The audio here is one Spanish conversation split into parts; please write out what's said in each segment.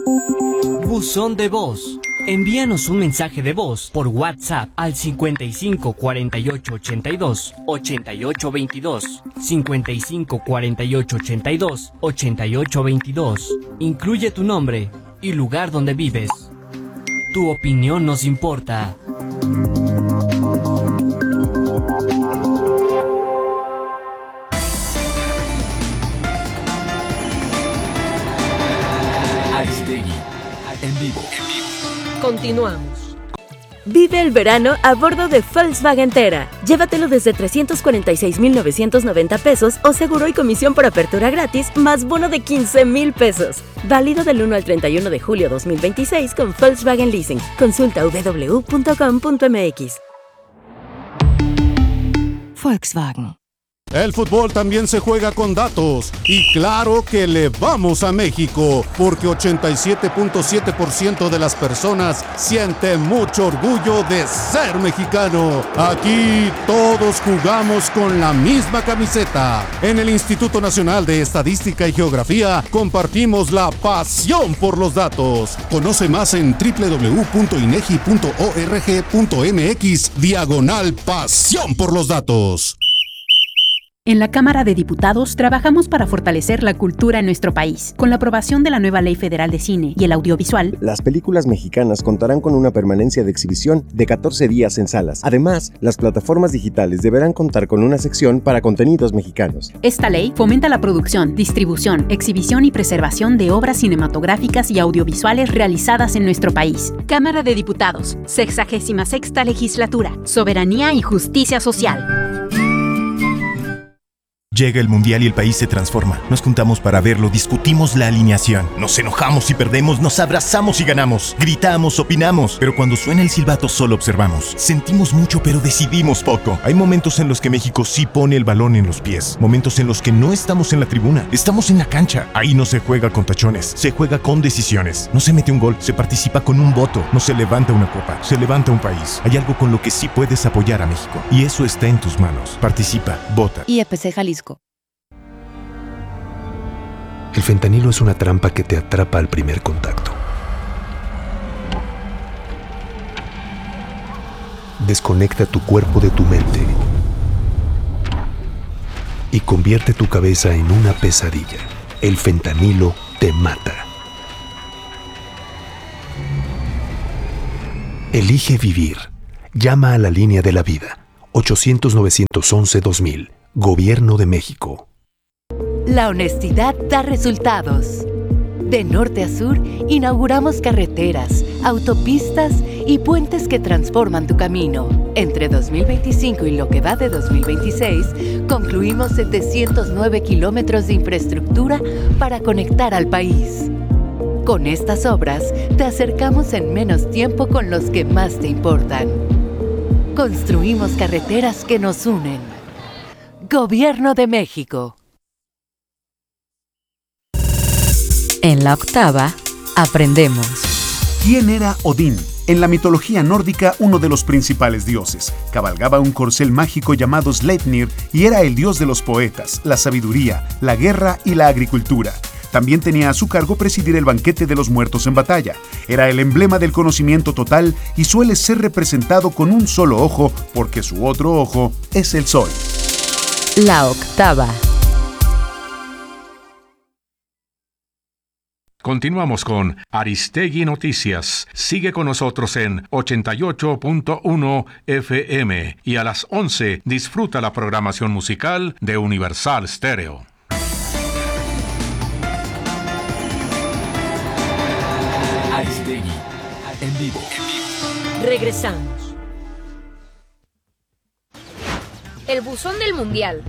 Buzón de voz. Envíanos un mensaje de voz por WhatsApp al 55 48 82 88 22, 55 48 82 88 22. Incluye tu nombre y lugar donde vives. Tu opinión nos importa. Aristegui, en vivo. Continuamos. Vive el verano a bordo de Volkswagen Tera. Llévatelo desde 346,990 pesos o seguro y comisión por apertura gratis más bono de 15,000 pesos. Válido del 1 al 31 de julio 2026 con Volkswagen Leasing. Consulta www.com.mx. Volkswagen. El fútbol también se juega con datos y claro que le vamos a México porque 87.7% de las personas sienten mucho orgullo de ser mexicano. Aquí todos jugamos con la misma camiseta. En el Instituto Nacional de Estadística y Geografía compartimos la pasión por los datos. Conoce más en www.inegi.org.mx/pasión por los datos. En la Cámara de Diputados trabajamos para fortalecer la cultura en nuestro país. Con la aprobación de la nueva Ley Federal de Cine y el Audiovisual, las películas mexicanas contarán con una permanencia de exhibición de 14 días en salas. Además, las plataformas digitales deberán contar con una sección para contenidos mexicanos. Esta ley fomenta la producción, distribución, exhibición y preservación de obras cinematográficas y audiovisuales realizadas en nuestro país. Cámara de Diputados, 66ª Legislatura, Soberanía y Justicia Social. Llega el Mundial y el país se transforma. Nos juntamos para verlo, discutimos la alineación. Nos enojamos y perdemos, nos abrazamos y ganamos. Gritamos, opinamos. Pero cuando suena el silbato solo observamos. Sentimos mucho pero decidimos poco. Hay momentos en los que México sí pone el balón en los pies. Momentos en los que no estamos en la tribuna. Estamos en la cancha. Ahí no se juega con tachones. Se juega con decisiones. No se mete un gol. Se participa con un voto. No se levanta una copa. Se levanta un país. Hay algo con lo que sí puedes apoyar a México. Y eso está en tus manos. Participa. Vota. IEPC Jalisco. El fentanilo es una trampa que te atrapa al primer contacto. Desconecta tu cuerpo de tu mente y convierte tu cabeza en una pesadilla. El fentanilo te mata. Elige vivir. Llama a la línea de la vida. 800-911-2000. Gobierno de México. La honestidad da resultados. De norte a sur, inauguramos carreteras, autopistas y puentes que transforman tu camino. Entre 2025 y lo que va de 2026, concluimos 709 kilómetros de infraestructura para conectar al país. Con estas obras, te acercamos en menos tiempo con los que más te importan. Construimos carreteras que nos unen. Gobierno de México. En la octava, aprendemos. ¿Quién era Odín? En la mitología nórdica, uno de los principales dioses. Cabalgaba un corcel mágico llamado Sleipnir y era el dios de los poetas, la sabiduría, la guerra y la agricultura. También tenía a su cargo presidir el banquete de los muertos en batalla. Era el emblema del conocimiento total y suele ser representado con un solo ojo porque su otro ojo es el sol. La octava. Continuamos con Aristegui Noticias. Sigue con nosotros en 88.1 FM y a las 11 disfruta la programación musical de Universal Stereo. Aristegui, en vivo. Regresamos. El buzón del mundial.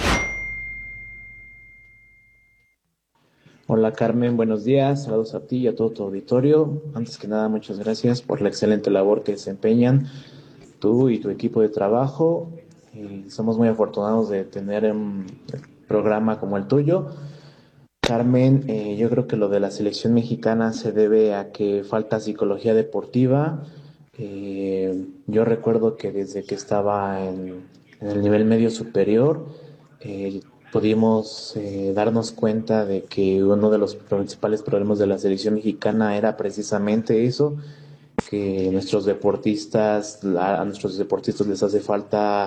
Hola Carmen, buenos días, saludos a ti y a todo tu auditorio. Antes que nada, muchas gracias por la excelente labor que desempeñan tú y tu equipo de trabajo. Somos muy afortunados de tener un programa como el tuyo. Carmen, yo creo que lo de la selección mexicana se debe a que falta psicología deportiva. Yo recuerdo que desde que estaba en el nivel medio superior, pudimos darnos cuenta de que uno de los principales problemas de la selección mexicana era precisamente eso, que a nuestros deportistas les hace falta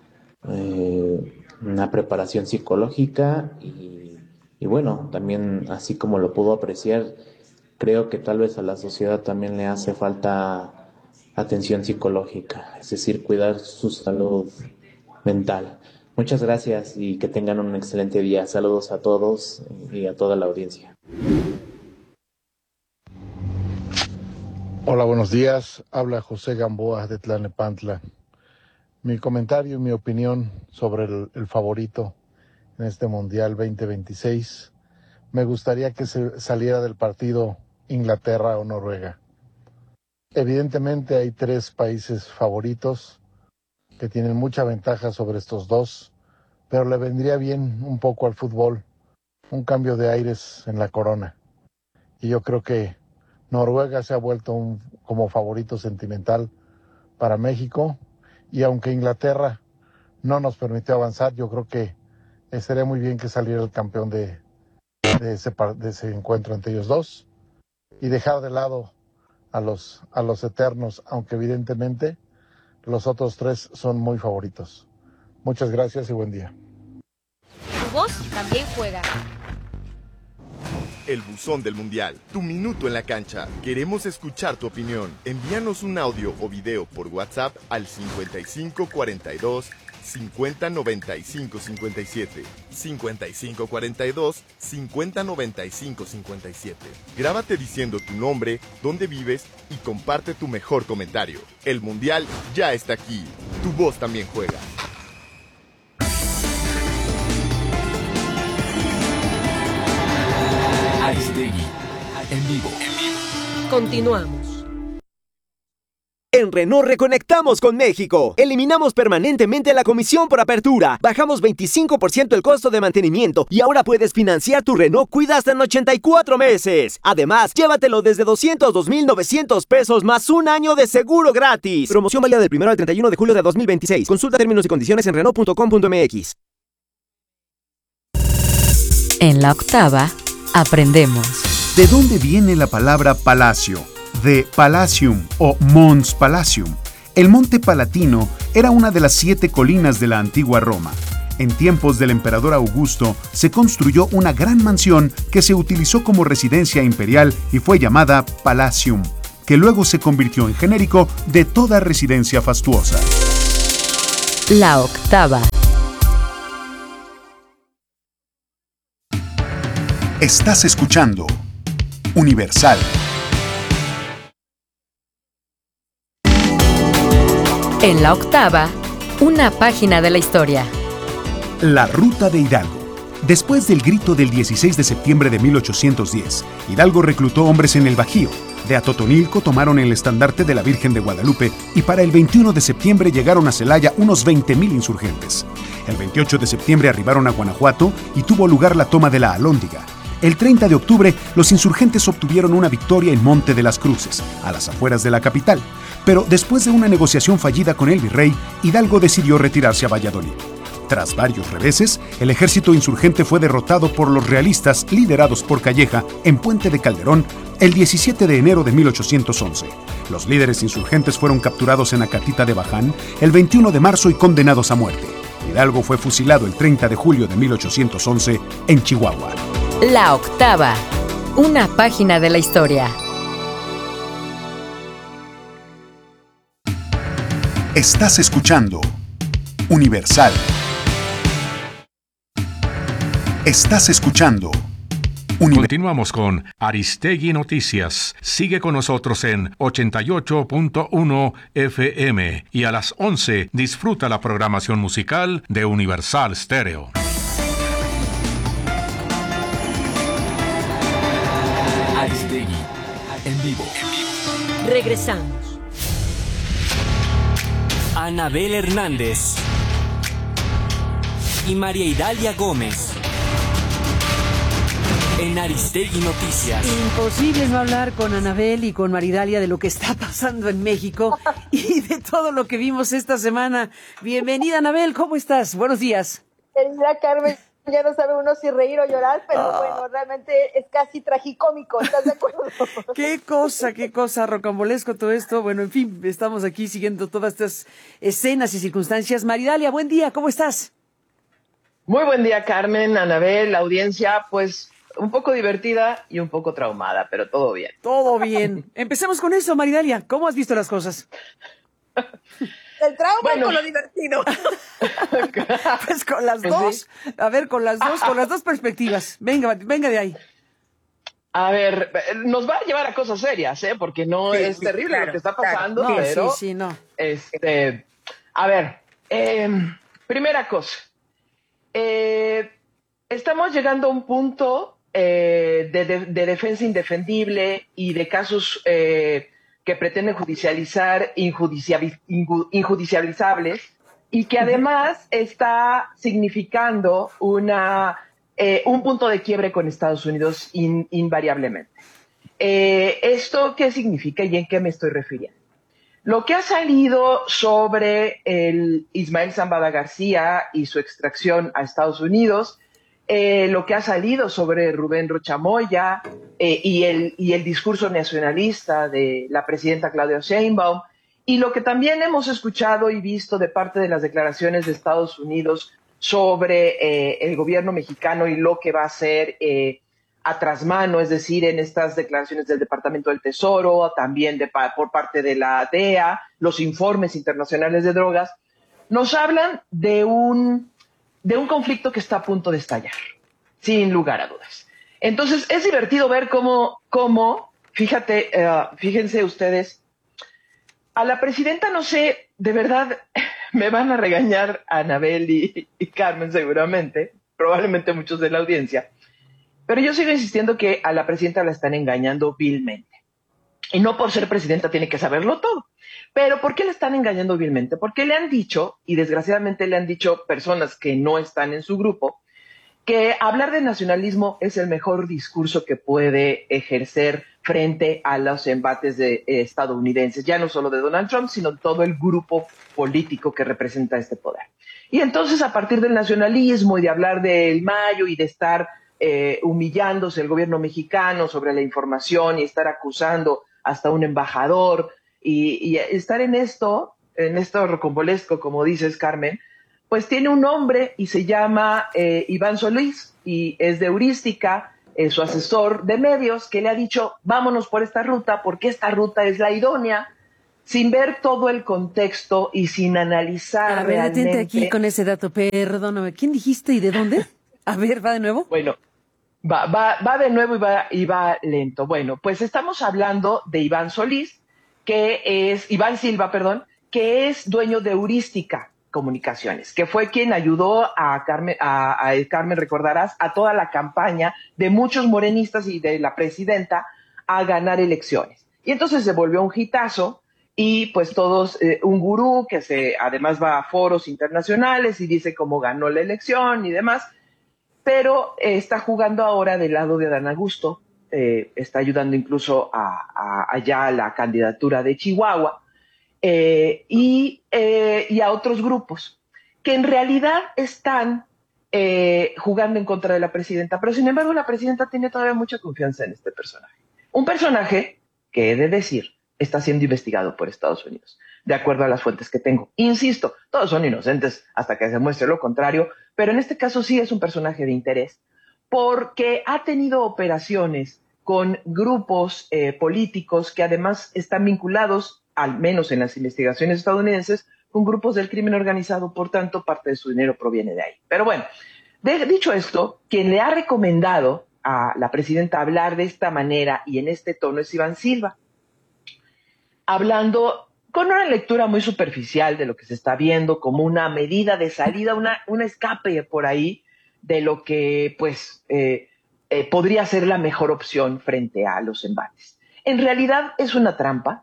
una preparación psicológica y bueno, también así como lo puedo apreciar, creo que tal vez a la sociedad también le hace falta atención psicológica, es decir, cuidar su salud mental. Muchas gracias y que tengan un excelente día. Saludos a todos y a toda la audiencia. Hola, buenos días. Habla José Gamboa de Tlalnepantla. Mi comentario y mi opinión sobre el favorito en este Mundial 2026. Me gustaría que se saliera del partido Inglaterra o Noruega. Evidentemente hay 3 países favoritos que tienen mucha ventaja sobre estos 2, pero le vendría bien un poco al fútbol, un cambio de aires en la corona. Y yo creo que Noruega se ha vuelto como favorito sentimental para México, y aunque Inglaterra no nos permitió avanzar, yo creo que estaría muy bien que saliera el campeón de ese encuentro entre ellos 2 y dejar de lado a los eternos, aunque evidentemente los otros 3 son muy favoritos. Muchas gracias y buen día. Tu voz también juega. El buzón del Mundial, tu minuto en la cancha. Queremos escuchar tu opinión. Envíanos un audio o video por WhatsApp al 5542 5095 57. 5542 5095 57. Grábate diciendo tu nombre, dónde vives y comparte tu mejor comentario. El Mundial ya está aquí. Tu voz también juega. Aristegui, en vivo. Continuamos. En Renault reconectamos con México. Eliminamos permanentemente la comisión por apertura. Bajamos 25% el costo de mantenimiento y ahora puedes financiar tu Renault Kwid hasta en 84 meses. Además, llévatelo desde 202,900 pesos más un año de seguro gratis. Promoción válida del 1 al 31 de julio de 2026. Consulta términos y condiciones en Renault.com.mx. En la octava, aprendemos. ¿De dónde viene la palabra palacio? De Palatium o Mons Palatium. El Monte Palatino era una de las 7 colinas de la antigua Roma. En tiempos del emperador Augusto se construyó una gran mansión que se utilizó como residencia imperial y fue llamada Palatium, que luego se convirtió en genérico de toda residencia fastuosa. La octava. Estás escuchando Universal. En la octava, una página de la historia. La Ruta de Hidalgo. Después del grito del 16 de septiembre de 1810, Hidalgo reclutó hombres en el Bajío. De Atotonilco tomaron el estandarte de la Virgen de Guadalupe y para el 21 de septiembre llegaron a Celaya unos 20,000 insurgentes. El 28 de septiembre arribaron a Guanajuato y tuvo lugar la toma de la Alhóndiga. El 30 de octubre, los insurgentes obtuvieron una victoria en Monte de las Cruces, a las afueras de la capital. Pero después de una negociación fallida con el virrey, Hidalgo decidió retirarse a Valladolid. Tras varios reveses, el ejército insurgente fue derrotado por los realistas liderados por Calleja en Puente de Calderón el 17 de enero de 1811. Los líderes insurgentes fueron capturados en Acatita de Baján el 21 de marzo y condenados a muerte. Hidalgo fue fusilado el 30 de julio de 1811 en Chihuahua. La octava, una página de la historia. Estás escuchando Universal. Estás escuchando Continuamos con Aristegui Noticias. Sigue con nosotros en 88.1 FM y a las 11 disfruta la programación musical de Universal Stereo. Aristegui, en vivo. Regresamos. Anabel Hernández y María Idalia Gómez en Aristegui Noticias. Imposible no hablar con Anabel y con Maridalia de lo que está pasando en México y de todo lo que vimos esta semana. Bienvenida, Anabel, ¿cómo estás? Buenos días. Querida Carmen, Ya no sabe uno si reír o llorar, pero bueno, realmente es casi tragicómico, ¿estás de acuerdo? Qué cosa, rocambolesco todo esto. Bueno, en fin, estamos aquí siguiendo todas estas escenas y circunstancias. Maridalia, buen día, ¿cómo estás? Muy buen día, Carmen, Anabel, la audiencia, pues un poco divertida y un poco traumada, pero todo bien. Todo bien. Empecemos con eso, Maridalia. ¿Cómo has visto las cosas? El trauma con lo divertido. Pues con las dos. Sí. A ver, con las dos perspectivas. Venga de ahí. A ver, nos va a llevar a cosas serias, porque no es terrible lo que está pasando, claro. pero no. A ver, primera cosa. Estamos llegando a un punto de defensa indefendible y de casos que pretenden judicializar injudicializables y que además está significando un punto de quiebre con Estados Unidos invariablemente. ¿Esto qué significa y en qué me estoy refiriendo? Lo que ha salido sobre el Ismael Zambada García y su extracción a Estados Unidos, lo que ha salido sobre Rubén Rocha Moya y el discurso nacionalista de la presidenta Claudia Sheinbaum, y lo que también hemos escuchado y visto de parte de las declaraciones de Estados Unidos sobre el gobierno mexicano y lo que va a hacer a trasmano, es decir, en estas declaraciones del Departamento del Tesoro, también por parte de la DEA, los informes internacionales de drogas, nos hablan de un conflicto que está a punto de estallar, sin lugar a dudas. Entonces, es divertido ver cómo fíjense ustedes, a la presidenta, no sé, de verdad, me van a regañar Anabel y Carmen seguramente, probablemente muchos de la audiencia, pero yo sigo insistiendo que a la presidenta la están engañando vilmente. Y no por ser presidenta tiene que saberlo todo. Pero ¿por qué le están engañando vilmente? Porque le han dicho, y desgraciadamente le han dicho personas que no están en su grupo, que hablar de nacionalismo es el mejor discurso que puede ejercer frente a los embates estadounidenses, ya no solo de Donald Trump, sino todo el grupo político que representa este poder. Y entonces, a partir del nacionalismo y de hablar del Mayo y de estar humillándose el gobierno mexicano sobre la información y estar acusando hasta un embajador y estar en esto rocambolesco, como dices, Carmen, pues tiene un nombre y se llama Iván Solís y es de Heurística, su asesor de medios, que le ha dicho vámonos por esta ruta porque esta ruta es la idónea, sin ver todo el contexto y sin analizar realmente. A ver, detente aquí con ese dato, perdóname, ¿quién dijiste y de dónde? A ver, ¿va de nuevo? Bueno, va de nuevo y va lento. Bueno, pues estamos hablando de Iván Solís, Iván Silva, que es dueño de Heurística Comunicaciones, que fue quien ayudó a Carmen, recordarás, a toda la campaña de muchos morenistas y de la presidenta a ganar elecciones. Y entonces se volvió un hitazo y pues todos, un gurú que además va a foros internacionales y dice cómo ganó la elección y demás, pero está jugando ahora del lado de Adán Augusto, está ayudando incluso allá a la candidatura de Chihuahua, y a otros grupos que en realidad están jugando en contra de la presidenta, pero sin embargo la presidenta tiene todavía mucha confianza en este personaje. Un personaje que, he de decir, está siendo investigado por Estados Unidos, de acuerdo a las fuentes que tengo. Insisto, todos son inocentes hasta que se muestre lo contrario, pero en este caso sí es un personaje de interés, porque ha tenido operaciones con grupos políticos que además están vinculados, al menos en las investigaciones estadounidenses, con grupos del crimen organizado, por tanto, parte de su dinero proviene de ahí. Pero bueno, dicho esto, quien le ha recomendado a la presidenta hablar de esta manera y en este tono es Iván Silva, hablando con una lectura muy superficial de lo que se está viendo como una medida de salida, un escape por ahí de lo que pues podría ser la mejor opción frente a los embates. En realidad es una trampa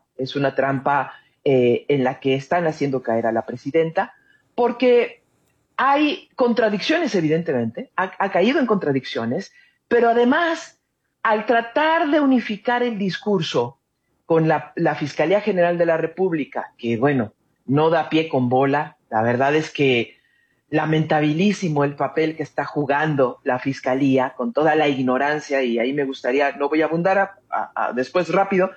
en la que están haciendo caer a la presidenta, porque hay contradicciones, evidentemente, ha caído en contradicciones, pero además, al tratar de unificar el discurso con la Fiscalía General de la República, que bueno, no da pie con bola, la verdad es que lamentabilísimo el papel que está jugando la Fiscalía con toda la ignorancia, y ahí me gustaría, no voy a abundar después rápido,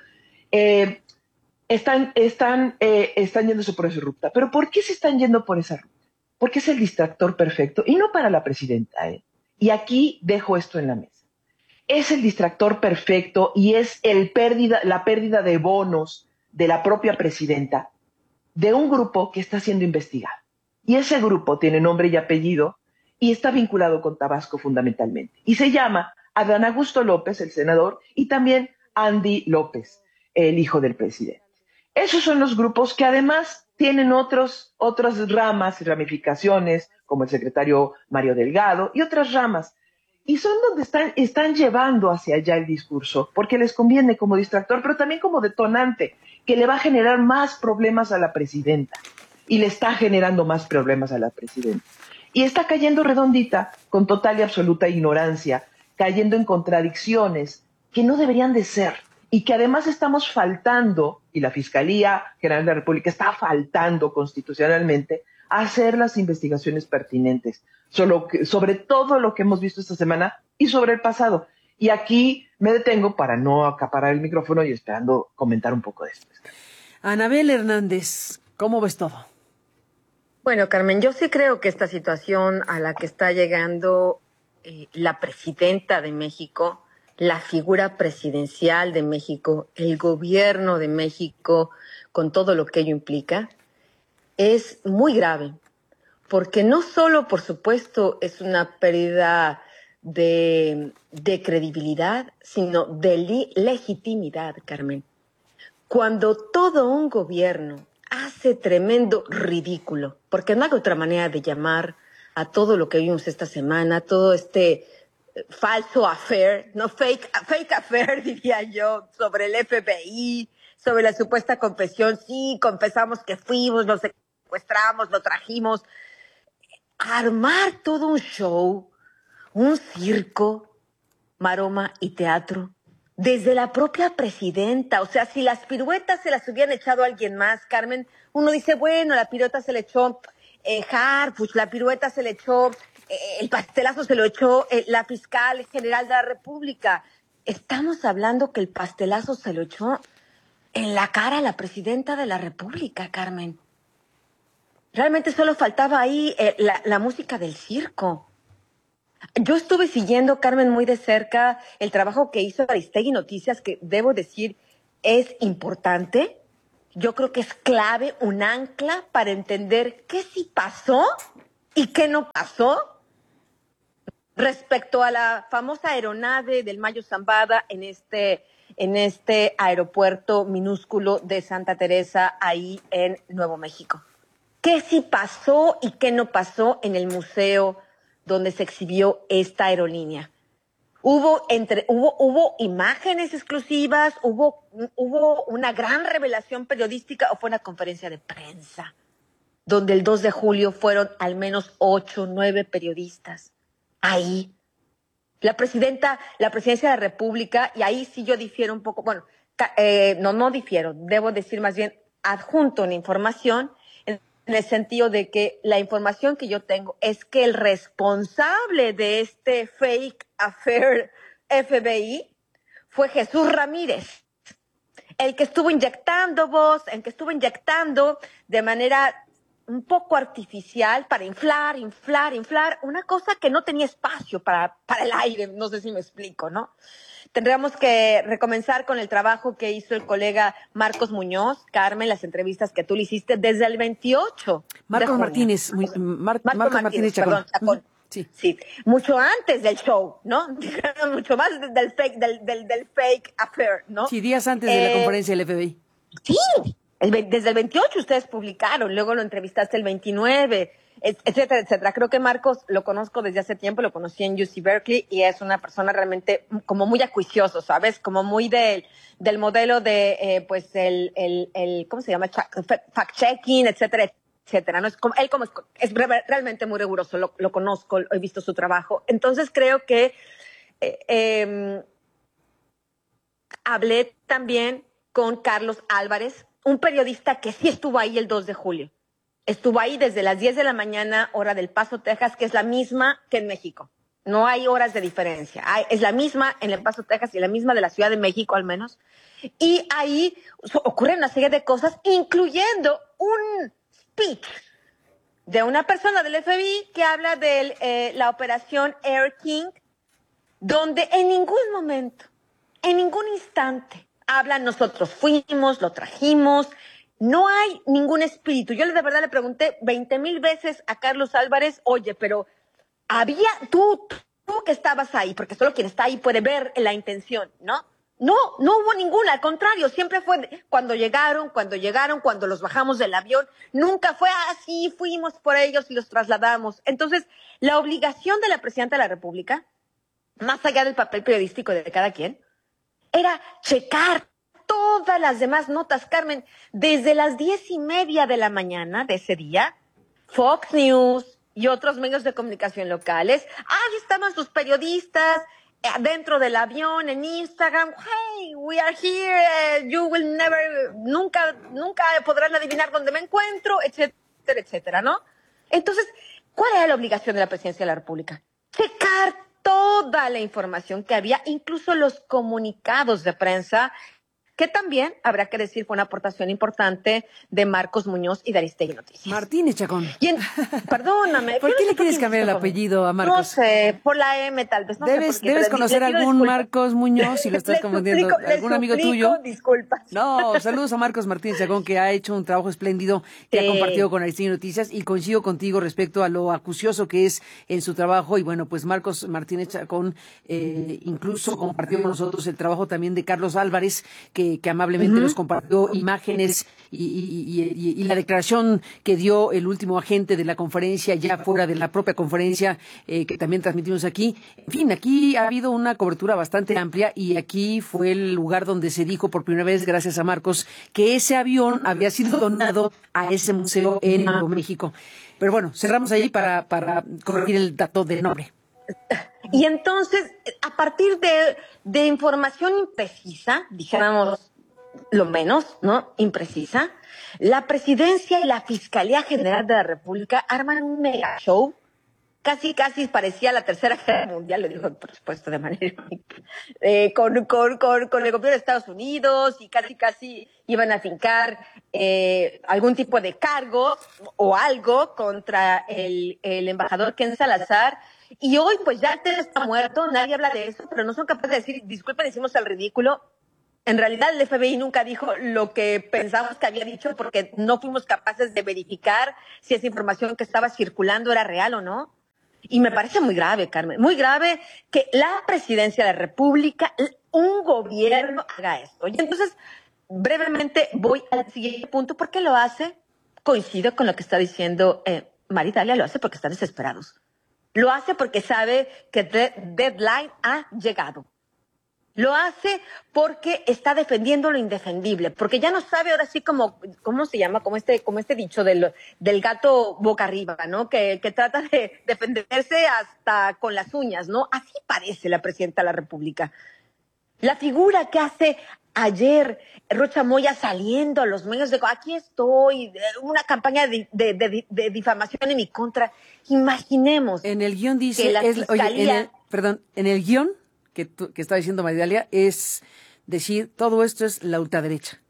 están yéndose por esa ruta. ¿Pero por qué se están yendo por esa ruta? Porque es el distractor perfecto, y no para la presidenta, ¿eh? Y aquí dejo esto en la mesa. Es el distractor perfecto y es la pérdida de bonos de la propia presidenta de un grupo que está siendo investigado. Y ese grupo tiene nombre y apellido y está vinculado con Tabasco fundamentalmente. Y se llama Adán Augusto López, el senador, y también Andy López, el hijo del presidente. Esos son los grupos que además tienen otras ramas y ramificaciones, como el secretario Mario Delgado y otras ramas. Y son donde están llevando hacia allá el discurso, porque les conviene como distractor, pero también como detonante, que le va a generar más problemas a la presidenta. Y le está generando más problemas a la presidenta. Y está cayendo redondita, con total y absoluta ignorancia, cayendo en contradicciones que no deberían de ser. Y que además estamos faltando, y la Fiscalía General de la República está faltando constitucionalmente, a hacer las investigaciones pertinentes sobre todo lo que hemos visto esta semana y sobre el pasado. Y aquí me detengo para no acaparar el micrófono y esperando comentar un poco de esto. Anabel Hernández, ¿cómo ves todo? Bueno, Carmen, yo sí creo que esta situación a la que está llegando la presidenta de México, la figura presidencial de México, el gobierno de México, con todo lo que ello implica, es muy grave. Porque no solo, por supuesto, es una pérdida de credibilidad, sino de legitimidad, Carmen. Cuando todo un gobierno hace tremendo ridículo, porque no hay otra manera de llamar a todo lo que vimos esta semana, todo este falso affair, no fake affair, diría yo, sobre el FBI, sobre la supuesta confesión. Sí, confesamos que fuimos, lo secuestramos, lo trajimos. Armar todo un show, un circo, maroma y teatro, desde la propia presidenta. O sea, si las piruetas se las hubieran echado a alguien más, Carmen, uno dice, bueno, la pirueta se le echó Harfuch, la pirueta se le echó, el pastelazo se lo echó la fiscal general de la República. Estamos hablando que el pastelazo se lo echó en la cara a la presidenta de la República, Carmen. Realmente solo faltaba ahí la música del circo. Yo estuve siguiendo, Carmen, muy de cerca el trabajo que hizo Aristegui Noticias, que debo decir es importante. Yo creo que es clave, un ancla para entender qué sí pasó y qué no pasó respecto a la famosa aeronave del Mayo Zambada en este aeropuerto minúsculo de Santa Teresa, ahí en Nuevo México. ¿Qué sí pasó y qué no pasó en el museo donde se exhibió esta aerolínea? Hubo imágenes exclusivas, hubo una gran revelación periodística, o fue una conferencia de prensa donde el 2 de julio fueron al menos 8, 9 periodistas ahí. La presidencia de la República, y ahí sí yo difiero un poco, bueno, no difiero, debo decir más bien adjunto una información, en el sentido de que la información que yo tengo es que el responsable de este fake affair FBI fue Jesús Ramírez, el que estuvo inyectando de manera un poco artificial para inflar, una cosa que no tenía espacio para el aire, no sé si me explico, ¿no? Tendríamos que recomenzar con el trabajo que hizo el colega Marcos Muñoz, Carmen, las entrevistas que tú le hiciste desde el 28. Marcos Martínez Chacón. Chacón. Sí, mucho antes del show, ¿no? Mucho más del fake affair, ¿no? Sí, días antes de la conferencia del FBI. Sí, desde el 28 ustedes publicaron, luego lo entrevistaste el 29, etcétera, etcétera. Creo que Marcos lo conozco desde hace tiempo, lo conocí en UC Berkeley y es una persona realmente como muy acuicioso, ¿sabes? Como muy del modelo de, pues, ¿cómo se llama? Fact-checking, etcétera, etcétera. ¿No? Es realmente muy riguroso, lo conozco, he visto su trabajo. Entonces creo que hablé también con Carlos Álvarez, un periodista que sí estuvo ahí el 2 de julio. estuvo ahí desde las 10 de la mañana, hora del Paso, Texas, que es la misma que en México. No hay horas de diferencia. Es la misma en El Paso, Texas, y la misma de la Ciudad de México, al menos. Y ahí ocurren una serie de cosas, incluyendo un speech de una persona del FBI que habla de la operación Air King, donde en ningún momento, en ningún instante, hablan nosotros fuimos, lo trajimos. No hay ningún espíritu. Yo de verdad le pregunté 20,000 veces a Carlos Álvarez, oye, pero había, tú que estabas ahí, porque solo quien está ahí puede ver la intención, ¿no? No hubo ninguna, al contrario, siempre fue cuando llegaron, cuando los bajamos del avión, nunca fue así, fuimos por ellos y los trasladamos. Entonces, la obligación de la Presidenta de la República, más allá del papel periodístico de cada quien, era checar todas las demás notas, Carmen, desde las 10:30 de la mañana de ese día, Fox News y otros medios de comunicación locales, ahí estaban sus periodistas, dentro del avión, en Instagram, hey, we are here, you will never, nunca podrán adivinar dónde me encuentro, etcétera, etcétera, ¿no? Entonces, ¿cuál era la obligación de la Presidencia de la República? Checar toda la información que había, incluso los comunicados de prensa, que también, habrá que decir, fue una aportación importante de Marcos Muñoz y de Aristegui Noticias. Martínez Chacón. Perdóname. ¿Por qué le quieres cambiar el apellido a Marcos? No sé, por la M tal vez. No debes conocer a algún Marcos Muñoz, si lo estás confundiendo. ¿Algún amigo tuyo? Disculpas. No, saludos a Marcos Martínez Chacón, que ha hecho un trabajo espléndido, que ha compartido con Aristegui Noticias, y coincido contigo respecto a lo acucioso que es en su trabajo. Y bueno, pues Marcos Martínez Chacón incluso compartió con nosotros el trabajo también de Carlos Álvarez, que amablemente nos compartió imágenes y la declaración que dio el último agente de la conferencia, ya fuera de la propia conferencia, que también transmitimos aquí. En fin, aquí ha habido una cobertura bastante amplia, y aquí fue el lugar donde se dijo por primera vez, gracias a Marcos, que ese avión había sido donado a ese museo en Nuevo México. Pero bueno, cerramos ahí para corregir el dato de nombre. Y entonces, a partir de información imprecisa, dijéramos lo menos, ¿no? Imprecisa, la Presidencia y la Fiscalía General de la República arman un mega show, casi parecía la Tercera Guerra Mundial, lo digo por supuesto de manera irónica, con el gobierno de Estados Unidos, y casi iban a fincar algún tipo de cargo o algo contra el embajador Ken Salazar. Y hoy, pues ya el tema está muerto, nadie habla de eso, pero no son capaces de decir, disculpen, hicimos el ridículo. En realidad el FBI nunca dijo lo que pensamos que había dicho, porque no fuimos capaces de verificar si esa información que estaba circulando era real o no. Y me parece muy grave, Carmen, muy grave que la Presidencia de la República, un gobierno, haga esto. Y entonces, brevemente voy al siguiente punto. ¿Por qué lo hace? Coincido con lo que está diciendo Maridalia, lo hace porque están desesperados. Lo hace porque sabe que deadline ha llegado. Lo hace porque está defendiendo lo indefendible, porque ya no sabe ahora sí ¿cómo se llama? Como este dicho del gato boca arriba, ¿no? Que trata de defenderse hasta con las uñas, ¿no? Así parece la Presidenta de la República. La figura que hace ayer Rocha Moya saliendo a los medios de aquí estoy, una campaña de difamación en mi contra. Imaginemos. En el guión dice, que la fiscalía... en el guión que está diciendo Maridalia, es decir, todo esto es la ultraderecha.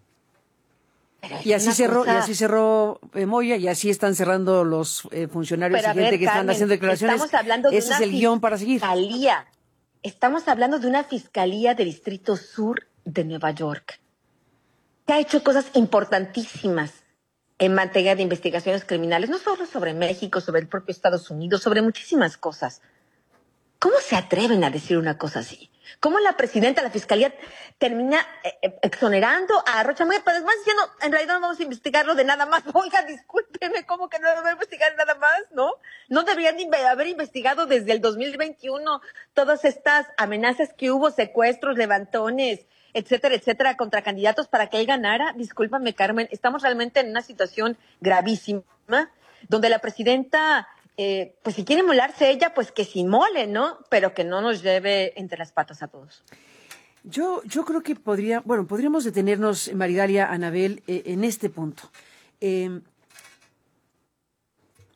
Y así cerró Moya, y así están cerrando los funcionarios y gente que están haciendo declaraciones. Estamos hablando de ese es el guión para seguir. Estamos hablando de una fiscalía del Distrito Sur de Nueva York, que ha hecho cosas importantísimas en materia de investigaciones criminales, no solo sobre México, sobre el propio Estados Unidos, sobre muchísimas cosas. ¿Cómo se atreven a decir una cosa así? ¿Cómo la Presidenta de la Fiscalía termina exonerando a Rocha Moya, pero además diciendo, en realidad no vamos a investigarlo de nada más? Oiga, discúlpeme, ¿cómo que no lo voy a investigar nada más? ¿No? No deberían haber investigado desde el 2021 todas estas amenazas que hubo, secuestros, levantones, etcétera, etcétera, contra candidatos para que él ganara. Discúlpame, Carmen, estamos realmente en una situación gravísima, donde la Presidenta... pues si quiere molarse ella, pues que se inmole, ¿no? Pero que no nos lleve entre las patas a todos. Yo creo que podríamos detenernos, Maridalia, Anabel, en este punto.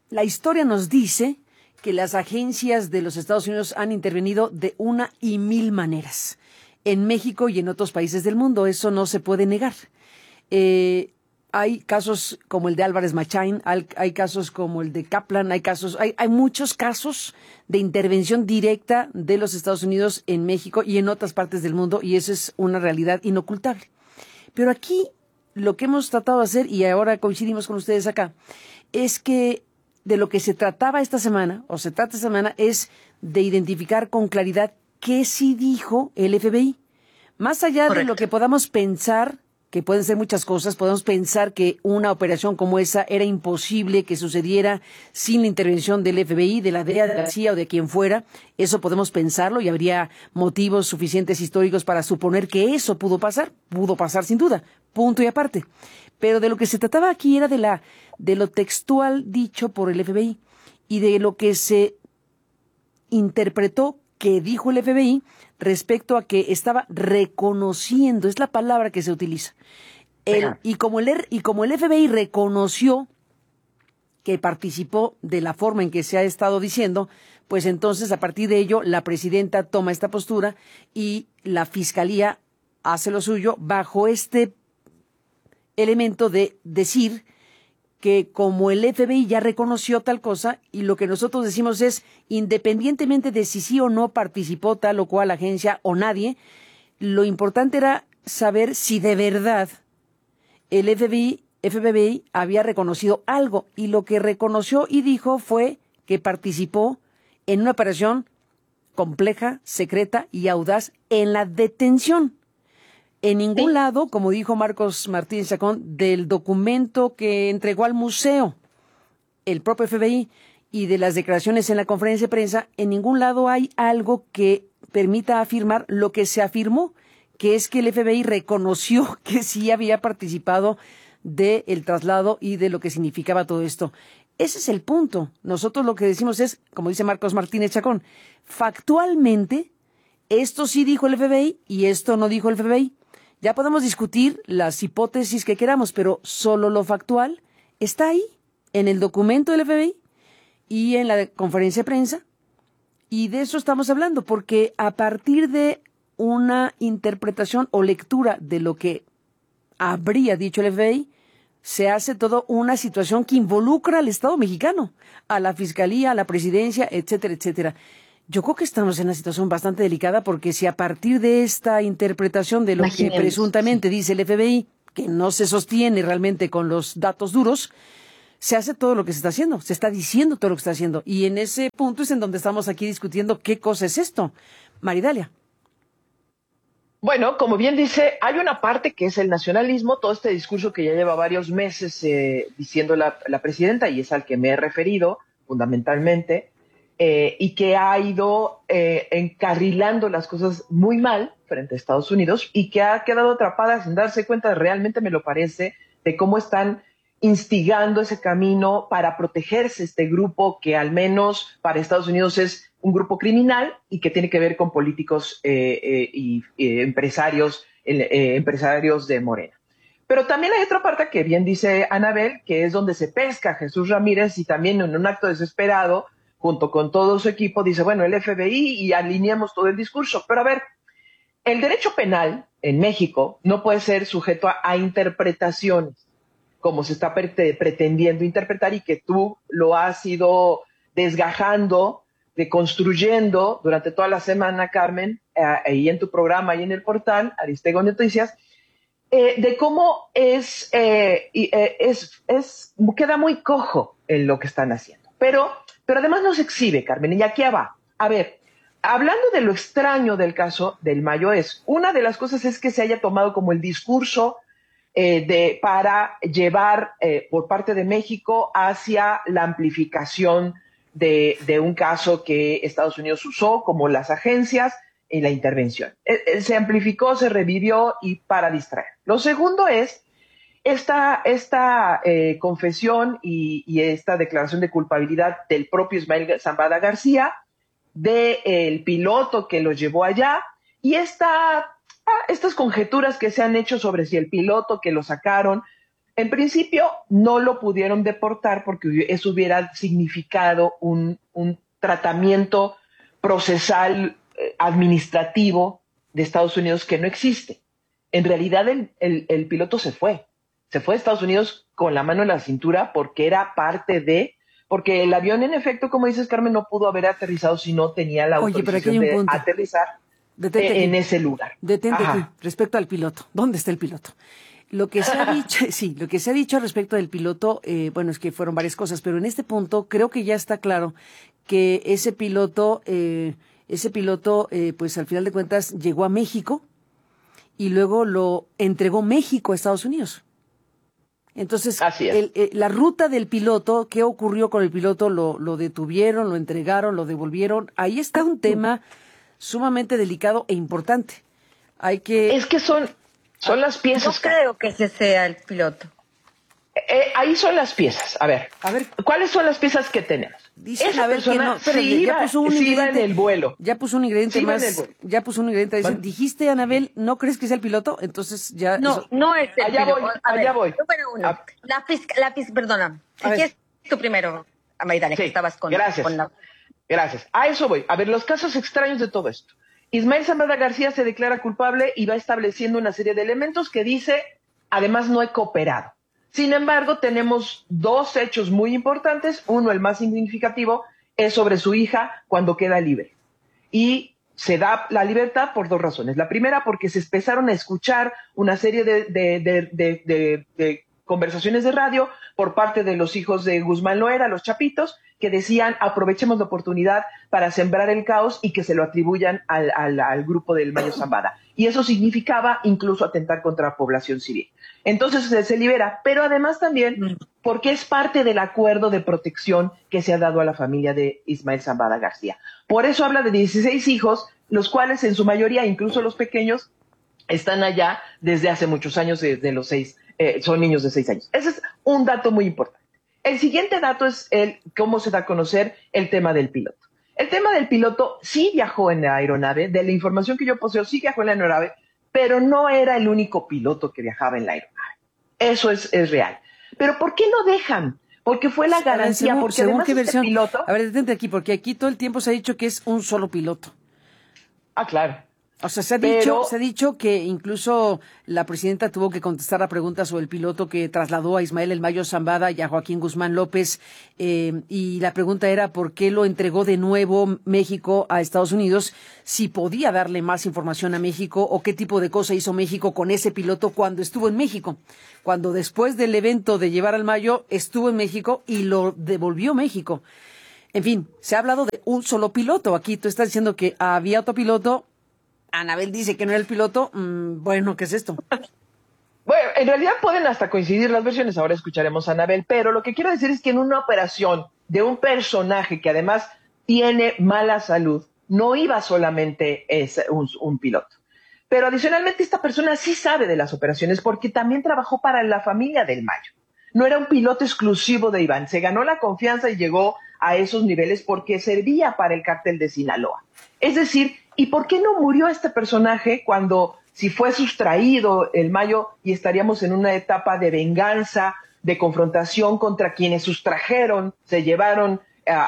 la historia nos dice que las agencias de los Estados Unidos han intervenido de una y mil maneras en México y en otros países del mundo. Eso no se puede negar. Hay casos como el de Álvarez Machain, hay casos como el de Kaplan, hay muchos casos de intervención directa de los Estados Unidos en México y en otras partes del mundo, y eso es una realidad inocultable. Pero aquí lo que hemos tratado de hacer, y ahora coincidimos con ustedes acá, es que de lo que se trataba esta semana, o se trata esta semana, es de identificar con claridad qué sí dijo el FBI. Más allá Correcto. De lo que podamos pensar, que pueden ser muchas cosas, podemos pensar que una operación como esa era imposible que sucediera sin la intervención del FBI, de la DEA, de la CIA o de quien fuera. Eso podemos pensarlo y habría motivos suficientes históricos para suponer que eso pudo pasar sin duda, punto y aparte. Pero de lo que se trataba aquí era de lo textual dicho por el FBI y de lo que se interpretó que dijo el FBI respecto a que estaba reconociendo, es la palabra que se utiliza. Y como el FBI reconoció que participó de la forma en que se ha estado diciendo, pues entonces a partir de ello la presidenta toma esta postura y la fiscalía hace lo suyo bajo este elemento de decir que como el FBI ya reconoció tal cosa, y lo que nosotros decimos es, independientemente de si sí o no participó tal o cual agencia o nadie, lo importante era saber si de verdad el FBI había reconocido algo, y lo que reconoció y dijo fue que participó en una operación compleja, secreta y audaz en la detención. En ningún lado, como dijo Marcos Martínez Chacón, del documento que entregó al museo el propio FBI y de las declaraciones en la conferencia de prensa, en ningún lado hay algo que permita afirmar lo que se afirmó, que es que el FBI reconoció que sí había participado del traslado y de lo que significaba todo esto. Ese es el punto. Nosotros lo que decimos es, como dice Marcos Martínez Chacón, factualmente, esto sí dijo el FBI y esto no dijo el FBI. Ya podemos discutir las hipótesis que queramos, pero solo lo factual está ahí, en el documento del FBI y en la conferencia de prensa. Y de eso estamos hablando, porque a partir de una interpretación o lectura de lo que habría dicho el FBI, se hace toda una situación que involucra al Estado mexicano, a la Fiscalía, a la Presidencia, etcétera, etcétera. Yo creo que estamos en una situación bastante delicada, porque si a partir de esta interpretación de lo que presuntamente dice el FBI, que no se sostiene realmente con los datos duros, se hace todo lo que se está haciendo, se está diciendo todo lo que se está haciendo. Y en ese punto es en donde estamos aquí discutiendo qué cosa es esto. Maridalia. Bueno, como bien dice, hay una parte que es el nacionalismo, todo este discurso que ya lleva varios meses diciendo la presidenta, y es al que me he referido fundamentalmente, y que ha ido encarrilando las cosas muy mal frente a Estados Unidos y que ha quedado atrapada sin darse cuenta, realmente me lo parece, de cómo están instigando ese camino para protegerse este grupo que al menos para Estados Unidos es un grupo criminal y que tiene que ver con políticos y empresarios de Morena. Pero también hay otra parte que bien dice Anabel, que es donde se pesca a Jesús Ramírez, y también en un acto desesperado, junto con todo su equipo, dice, bueno, el FBI, y alineamos todo el discurso. Pero a ver, el derecho penal en México no puede ser sujeto a interpretaciones, como se está pretendiendo interpretar, y que tú lo has ido desgajando, deconstruyendo durante toda la semana, Carmen, ahí en tu programa y en el portal Aristegui Noticias, de cómo queda muy cojo en lo que están haciendo. Pero además nos exhibe, Carmen, y aquí va. A ver, hablando de lo extraño del caso del Mayo, una de las cosas es que se haya tomado como el discurso para llevar por parte de México hacia la amplificación de un caso que Estados Unidos usó como las agencias en la intervención. Se amplificó, se revivió y para distraer. Lo segundo es esta confesión y esta declaración de culpabilidad del propio Ismael Zambada García, del piloto que lo llevó allá, y estas conjeturas que se han hecho sobre si el piloto que lo sacaron En principio no lo pudieron deportar porque eso hubiera significado un tratamiento procesal administrativo de Estados Unidos que no existe. En realidad el piloto se fue a Estados Unidos con la mano en la cintura porque era porque el avión en efecto, como dices Carmen, no pudo haber aterrizado si no tenía la autorización de aterrizar en ese lugar. Detente aquí, respecto al piloto. ¿Dónde está el piloto? Lo que se ha dicho, lo que se ha dicho respecto del piloto, bueno, es que fueron varias cosas, pero en este punto creo que ya está claro que ese piloto, pues al final de cuentas llegó a México y luego lo entregó México a Estados Unidos. Entonces, la ruta del piloto, ¿qué ocurrió con el piloto? Lo detuvieron, lo entregaron, lo devolvieron. Ahí está un tema sumamente delicado e importante. Es que son las piezas. No creo que ese sea el piloto. Ahí son las piezas. A ver, ¿cuáles son las piezas que tenemos? Dice Esa persona ya puso un iba en el vuelo. Ya puso un ingrediente más. Ya puso un ingrediente. Dice, ¿Vale? Dijiste, Anabel, ¿no crees que sea el piloto? Entonces ya... No es el piloto. Allá voy. Número uno. Perdona. Si quieres tú primero, Amaidane, que estabas con... Gracias. Gracias. A eso voy. A ver, los casos extraños de todo esto. Ismael Zambada García se declara culpable y va estableciendo una serie de elementos que dice, además no he cooperado. Sin embargo, tenemos dos hechos muy importantes. Uno, el más significativo, es sobre su hija cuando queda libre. Y se da la libertad por dos razones. La primera, porque se empezaron a escuchar una serie de conversaciones de radio por parte de los hijos de Guzmán Loera, los chapitos, que decían aprovechemos la oportunidad para sembrar el caos y que se lo atribuyan al grupo del Mayo Zambada. Y eso significaba incluso atentar contra la población civil. Entonces se libera, pero además también porque es parte del acuerdo de protección que se ha dado a la familia de Ismael Zambada García. Por eso habla de 16 hijos, los cuales en su mayoría, incluso los pequeños, están allá desde hace muchos años, desde los 6, son niños de 6 años. Ese es un dato muy importante. El siguiente dato es cómo se da a conocer el tema del piloto. El tema del piloto sí viajó en la aeronave, de la información que yo poseo, sí viajó en la aeronave, pero no era el único piloto que viajaba en la aeronave. Eso es real. Pero ¿por qué no dejan? Porque fue la garantía, porque además ¿qué versión? Piloto... A ver, detente aquí, porque aquí todo el tiempo se ha dicho que es un solo piloto. Ah, claro. O sea, se ha dicho que incluso la presidenta tuvo que contestar a preguntas sobre el piloto que trasladó a Ismael El Mayo Zambada y a Joaquín Guzmán López, y la pregunta era por qué lo entregó de nuevo México a Estados Unidos, si podía darle más información a México o qué tipo de cosa hizo México con ese piloto cuando estuvo en México, cuando después del evento de llevar al Mayo estuvo en México y lo devolvió México. En fin, se ha hablado de un solo piloto. Aquí tú estás diciendo que había otro piloto. Anabel dice que no era el piloto. Bueno, ¿qué es esto? Bueno, en realidad pueden hasta coincidir las versiones. Ahora escucharemos a Anabel. Pero lo que quiero decir es que en una operación de un personaje que además tiene mala salud, no iba solamente un piloto. Pero adicionalmente esta persona sí sabe de las operaciones porque también trabajó para la familia del Mayo. No era un piloto exclusivo de Iván. Se ganó la confianza y llegó a esos niveles porque servía para el cártel de Sinaloa. Es decir, ¿y por qué no murió este personaje cuando, si fue sustraído el Mayo y estaríamos en una etapa de venganza, de confrontación contra quienes sustrajeron, se llevaron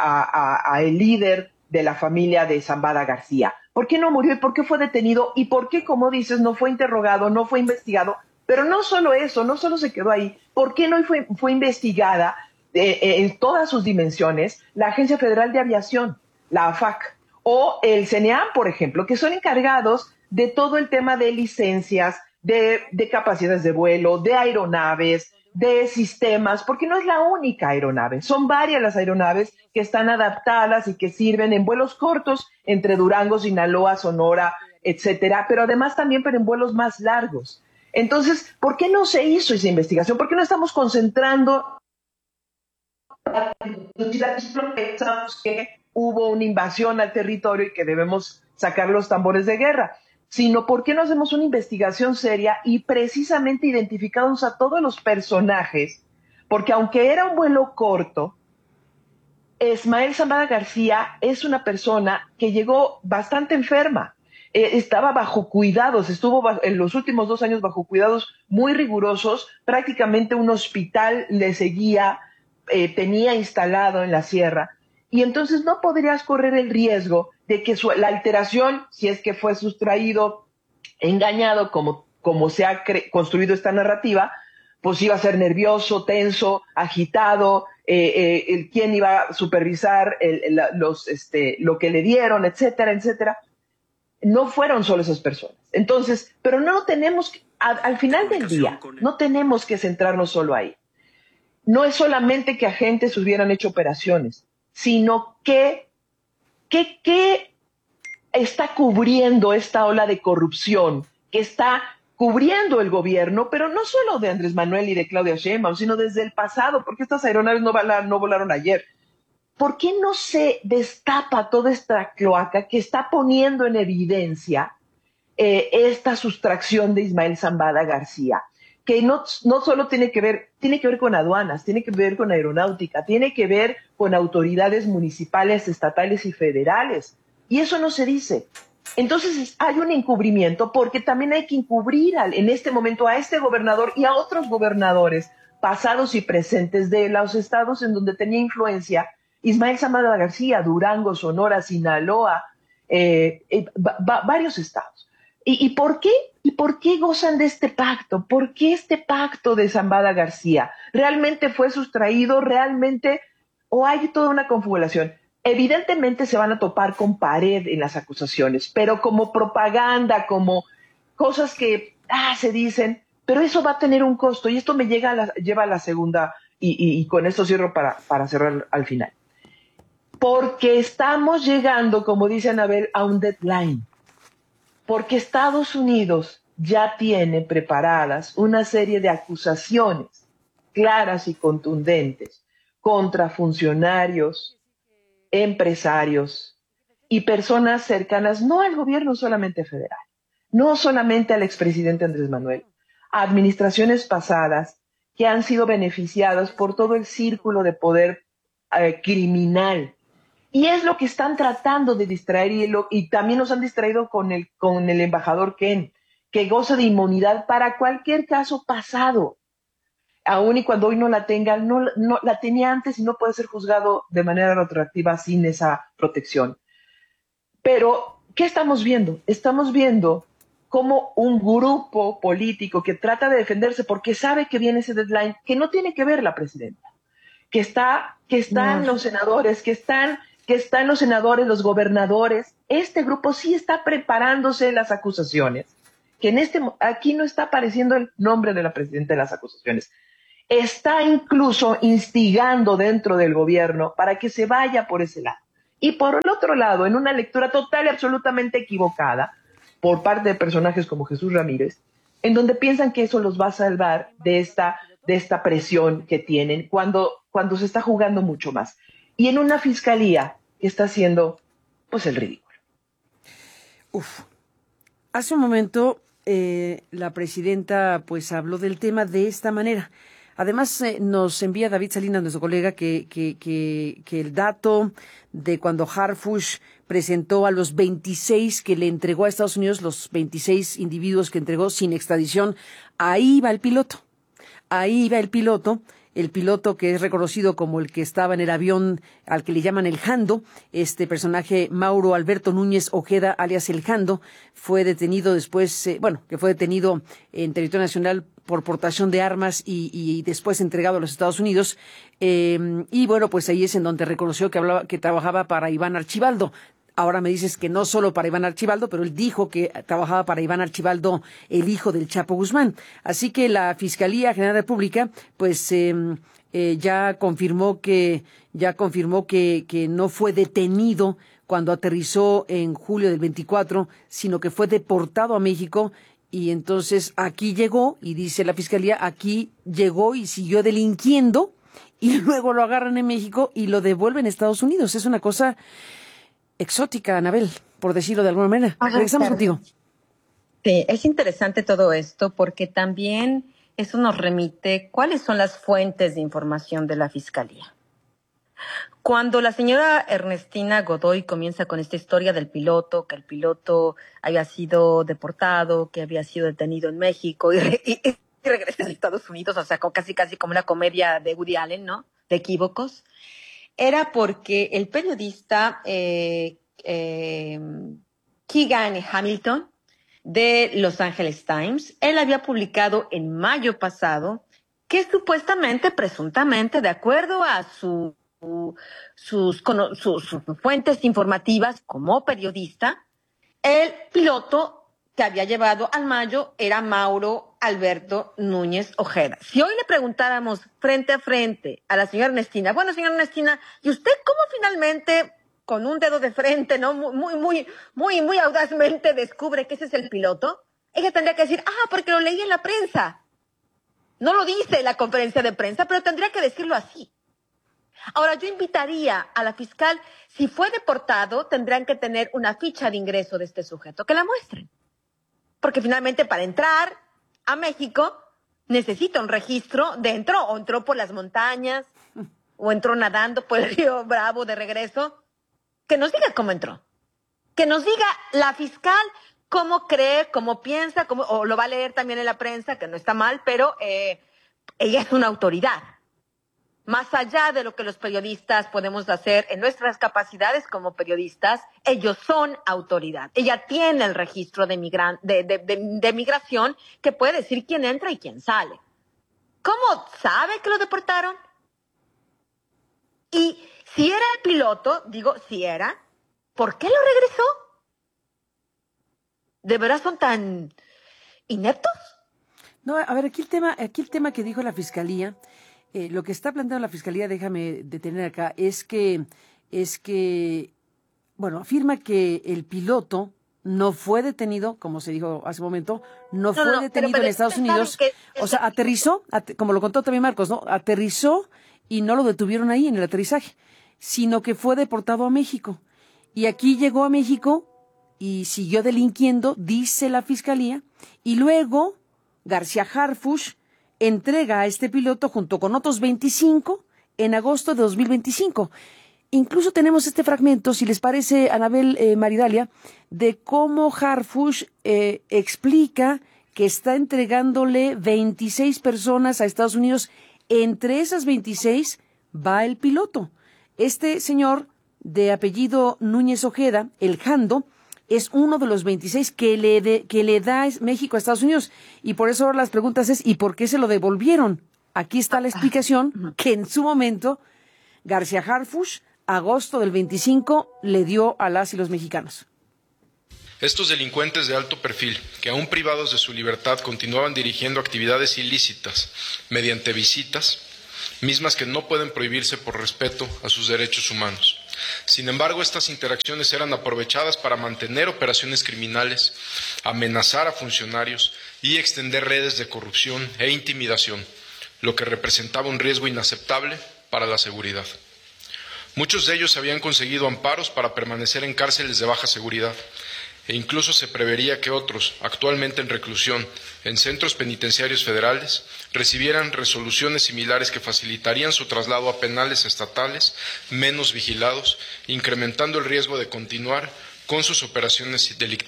a el líder de la familia de Zambada García? ¿Por qué no murió y por qué fue detenido? ¿Y por qué, como dices, no fue interrogado, no fue investigado? Pero no solo eso, no solo se quedó ahí. ¿Por qué no fue investigada en todas sus dimensiones la Agencia Federal de Aviación, la AFAC, o el CNEAM, por ejemplo, que son encargados de todo el tema de licencias, de capacidades de vuelo, de aeronaves, de sistemas, porque no es la única aeronave, son varias las aeronaves que están adaptadas y que sirven en vuelos cortos entre Durango, Sinaloa, Sonora, etcétera, pero además también en vuelos más largos. Entonces, ¿por qué no se hizo esa investigación? ¿Por qué no estamos concentrando? Pensamos que hubo una invasión al territorio y que debemos sacar los tambores de guerra, sino ¿por qué no hacemos una investigación seria y precisamente identificamos a todos los personajes? Porque aunque era un vuelo corto, Ismael Zambada García es una persona que llegó bastante enferma. estaba bajo cuidados, en los últimos 2 años bajo cuidados muy rigurosos, prácticamente un hospital le seguía, tenía instalado en la sierra, y entonces no podrías correr el riesgo de que la alteración, si es que fue sustraído, engañado, como se ha construido esta narrativa, pues iba a ser nervioso, tenso, agitado, quién iba a supervisar lo que le dieron, etcétera, etcétera. No fueron solo esas personas. Entonces, pero no tenemos, al final del día, no tenemos que centrarnos solo ahí. No es solamente que agentes hubieran hecho operaciones, sino que está cubriendo esta ola de corrupción, que está cubriendo el gobierno, pero no solo de Andrés Manuel y de Claudia Sheinbaum, sino desde el pasado, porque estas aeronaves no volaron ayer. ¿Por qué no se destapa toda esta cloaca que está poniendo en evidencia esta sustracción de Ismael Zambada García? Que no solo tiene que ver con aduanas, tiene que ver con aeronáutica, tiene que ver con autoridades municipales, estatales y federales. Y eso no se dice. Entonces hay un encubrimiento, porque también hay que encubrir en este momento a este gobernador y a otros gobernadores pasados y presentes de los estados en donde tenía influencia Ismael Zambada García, Durango, Sonora, Sinaloa, varios estados. ¿Y por qué? ¿Y por qué gozan de este pacto? ¿Por qué este pacto de Zambada García? ¿Realmente fue sustraído? ¿Realmente? ¿O hay toda una confabulación? Evidentemente se van a topar con pared en las acusaciones, pero como propaganda, como cosas que se dicen, pero eso va a tener un costo, y esto me lleva a la segunda, y con esto cierro para cerrar al final. Porque estamos llegando, como dice Anabel, a un deadline. Porque Estados Unidos ya tiene preparadas una serie de acusaciones claras y contundentes contra funcionarios, empresarios y personas cercanas, no al gobierno solamente federal, no solamente al expresidente Andrés Manuel, a administraciones pasadas que han sido beneficiadas por todo el círculo de poder criminal. Y es lo que están tratando de distraer, y también nos han distraído con el embajador Ken, que goza de inmunidad para cualquier caso pasado. Aún y cuando hoy no la tenga, no la tenía antes y no puede ser juzgado de manera retroactiva sin esa protección. Pero, ¿qué estamos viendo? Estamos viendo cómo un grupo político que trata de defenderse porque sabe que viene ese deadline, que no tiene que ver la presidenta, que están los senadores, que están los senadores, los gobernadores. Este grupo sí está preparándose las acusaciones, que aquí no está apareciendo el nombre de la presidenta en las acusaciones. Está incluso instigando dentro del gobierno para que se vaya por ese lado. Y por el otro lado, en una lectura total y absolutamente equivocada por parte de personajes como Jesús Ramírez, en donde piensan que eso los va a salvar de esta presión que tienen cuando se está jugando mucho más. Y en una fiscalía que está haciendo, pues, el ridículo. Hace un momento la presidenta, pues, habló del tema de esta manera. Además, nos envía David Salinas, nuestro colega, que el dato de cuando Harfuch presentó a los 26 que le entregó a Estados Unidos, los 26 individuos que entregó sin extradición, ahí iba el piloto. Ahí iba el piloto que es reconocido como el que estaba en el avión al que le llaman el Jando. Este personaje, Mauro Alberto Núñez Ojeda, alias el Jando, fue detenido después, que fue detenido en territorio nacional por portación de armas y después entregado a los Estados Unidos. Y bueno, pues ahí es en donde reconoció que trabajaba para Iván Archibaldo. Ahora me dices que no solo para Iván Archibaldo, pero él dijo que trabajaba para Iván Archibaldo, el hijo del Chapo Guzmán. Así que la Fiscalía General de la República, pues, ya confirmó que no fue detenido cuando aterrizó en julio del 24, sino que fue deportado a México. Y entonces aquí llegó, y dice la Fiscalía, aquí llegó y siguió delinquiendo, y luego lo agarran en México y lo devuelven a Estados Unidos. Es una cosa exótica, Anabel, por decirlo de alguna manera. Regresamos contigo. Sí, es interesante todo esto porque también eso nos remite cuáles son las fuentes de información de la Fiscalía. Cuando la señora Ernestina Godoy comienza con esta historia del piloto, que el piloto había sido deportado, que había sido detenido en México y regresa a Estados Unidos, o sea, casi como una comedia de Woody Allen, ¿no? De equívocos. Era porque el periodista Keegan Hamilton de Los Angeles Times, él había publicado en mayo pasado que supuestamente, presuntamente, de acuerdo a sus fuentes informativas como periodista, el piloto que había llevado al Mayo era Mauro Alberto Núñez Ojeda. Si hoy le preguntáramos frente a frente a la señora Ernestina, bueno, señora Ernestina, ¿y usted cómo finalmente, con un dedo de frente, no, muy audazmente descubre que ese es el piloto? Ella tendría que decir, porque lo leí en la prensa. No lo dice en la conferencia de prensa, pero tendría que decirlo así. Ahora, yo invitaría a la fiscal, si fue deportado, tendrán que tener una ficha de ingreso de este sujeto, que la muestren. Porque finalmente para entrar a México necesita un registro de entró por las montañas o entró nadando por el río Bravo de regreso. Que nos diga cómo entró. Que nos diga la fiscal cómo cree, cómo piensa, o lo va a leer también en la prensa, que no está mal, pero ella es una autoridad. Más allá de lo que los periodistas podemos hacer en nuestras capacidades como periodistas, ellos son autoridad. Ella tiene el registro de migración que puede decir quién entra y quién sale. ¿Cómo sabe que lo deportaron? Y si era el piloto, ¿por qué lo regresó? ¿De verdad son tan ineptos? No, a ver, aquí el tema que dijo la Fiscalía, lo que está planteando la Fiscalía, déjame detener acá, es que, afirma que el piloto no fue detenido, como se dijo hace un momento, no fue detenido en Estados Unidos, aterrizó, como lo contó también Marcos, ¿no? Aterrizó y no lo detuvieron ahí en el aterrizaje, sino que fue deportado a México. Y aquí llegó a México y siguió delinquiendo, dice la Fiscalía, y luego García Harfuch entrega a este piloto junto con otros 25 en agosto de 2025. Incluso tenemos este fragmento, si les parece, Anabel, Maridalia, de cómo Harfuch explica que está entregándole 26 personas a Estados Unidos. Entre esas 26 va el piloto. Este señor de apellido Núñez Ojeda, el Jando, es uno de los 26 que le da México a Estados Unidos. Y por eso ahora las preguntas es, ¿y por qué se lo devolvieron? Aquí está la explicación que en su momento García Harfuch, agosto del 25, le dio a las y los mexicanos. Estos delincuentes de alto perfil, que aún privados de su libertad continuaban dirigiendo actividades ilícitas mediante visitas, mismas que no pueden prohibirse por respeto a sus derechos humanos. Sin embargo, estas interacciones eran aprovechadas para mantener operaciones criminales, amenazar a funcionarios y extender redes de corrupción e intimidación, lo que representaba un riesgo inaceptable para la seguridad. Muchos de ellos habían conseguido amparos para permanecer en cárceles de baja seguridad, e incluso se prevería que otros, actualmente en reclusión en centros penitenciarios federales, recibieran resoluciones similares que facilitarían su traslado a penales estatales menos vigilados, incrementando el riesgo de continuar con sus operaciones delictivas.